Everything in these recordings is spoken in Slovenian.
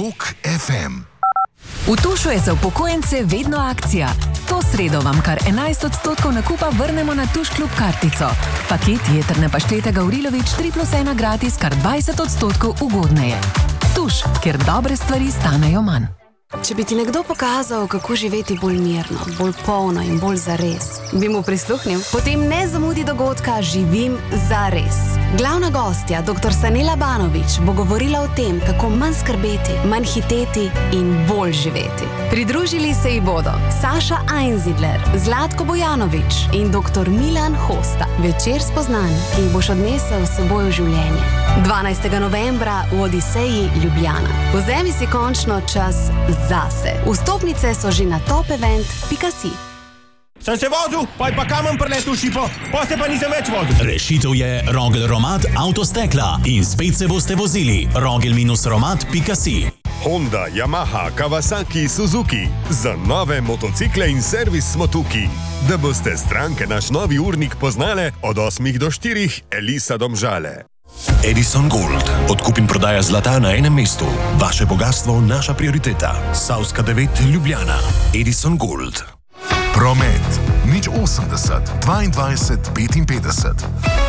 Rock FM. V Tušu je za upokojence vedno akcija. To sredo vam kar 11% nakupa vrnemo na Tuš Klub kartico. Paket jetrne paštete Gavrilović 3+1 gratis kar 20% ugodneje. Tuš, kjer dobre stvari stanejo manj. Če bi ti nekdo pokazal, kako živeti bolj mirno, bolj polno in bolj zares, bi mu prisluhnil? Potem ne zamudi dogodka Živim zares. Glavna gostja, dr. Sanela Banović, bo govorila o tem, kako manj skrbeti, manj hiteti in bolj živeti. Pridružili se ji bodo Saša Einzidler, Zlatko Bojanović in dr. Milan Hosta. Večer spoznanj, ki jih boš odnesel s seboj v življenje. 12. novembra v Odiseji Ljubljana. Vzemi si končno čas zase. Vstopnice so že na topevent.si. Sem se vozil, pa je pa kamen preletel v šipo, pa se pa nisem več vozil. Rešitev je Rogel Romat Avtostekla in spet se boste vozili. Rogel-romat.si. Honda, Yamaha, Kawasaki, Suzuki. Za nove motocikle in servis smo tukaj. Da boste stranke naš novi urnik poznale od 8 do 4, Elisa Domžale. Edison Gold. Odkup in prodaja zlata na enem mestu. Vaše bogatstvo, naša prioriteta. Savska 9, Ljubljana. Edison Gold. Promet. 080 22 55.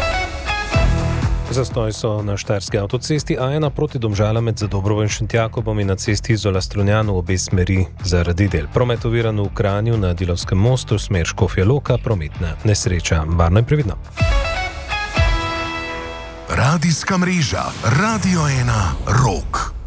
Zastoj so na štajerski avtocesti A1 proti Domžalam med Zadobrovo in Šentjakobom in na cesti Izola-Strunjan v obe smeri zaradi del. Promet oviran v Kranju na Dilovskem mostu, smer Škofja Loka, prometna nesreča. Varno in previdno. Radijska mreža Radio 1 Rock.